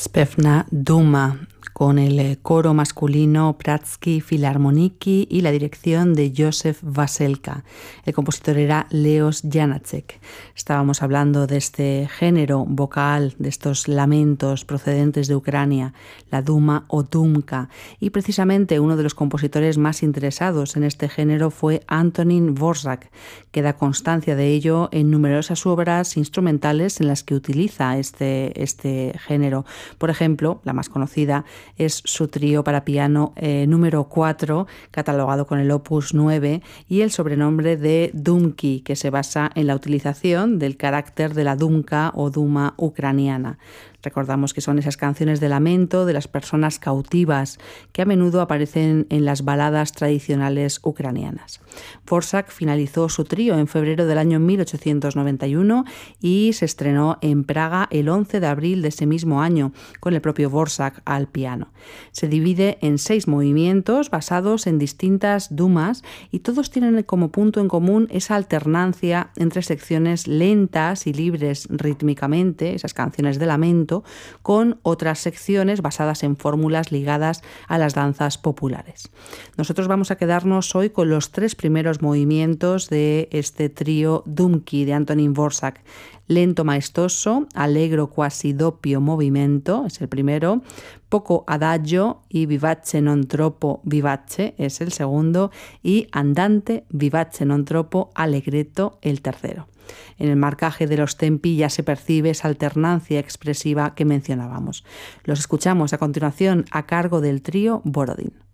Zpěvná Duma, con el coro masculino Pražský Filharmoniki y la dirección de Josef Vaselka. El compositor era Leos Janáček. Estábamos hablando de este género vocal, de estos lamentos procedentes de Ucrania, la Duma o Dumka, y precisamente uno de los compositores más interesados en este género fue Antonín Dvořák, que da constancia de ello en numerosas obras instrumentales en las que utiliza este género. Por ejemplo, la más conocida es su trío para piano número 4, catalogado con el opus 9, y el sobrenombre de Dumki, que se basa en la utilización del carácter de la Dumka o Duma ucraniana. Recordamos que son esas canciones de lamento de las personas cautivas que a menudo aparecen en las baladas tradicionales ucranianas. Dvořák finalizó su trío en febrero del año 1891 y se estrenó en Praga el 11 de abril de ese mismo año, con el propio Dvořák al piano. Se divide en 6 movimientos basados en distintas dumas y todos tienen como punto en común esa alternancia entre secciones lentas y libres rítmicamente, esas canciones de lamento, con otras secciones basadas en fórmulas ligadas a las danzas populares. Nosotros vamos a quedarnos hoy con los 3 primeros movimientos de este trío Dumki de Antonín Dvořák. Lento maestoso, allegro quasi doppio movimento es el primero, poco adagio y vivace non troppo vivace es el segundo, y andante vivace non troppo allegretto el tercero. En el marcaje de los tempi ya se percibe esa alternancia expresiva que mencionábamos. Los escuchamos a continuación a cargo del trío Borodín.